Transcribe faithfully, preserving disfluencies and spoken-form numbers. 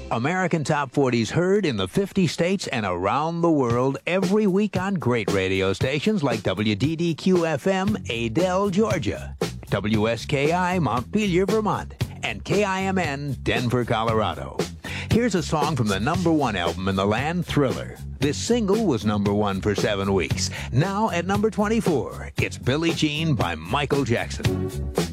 American Top forties heard in the fifty states and around the world every week on great radio stations like W D D Q F M, Adel, Georgia, W S K I, Montpelier, Vermont, and K I M N, Denver, Colorado. Here's a song from the number one album in the land, Thriller. This single was number one for seven weeks. Now at number twenty-four, it's Billie Jean by Michael Jackson.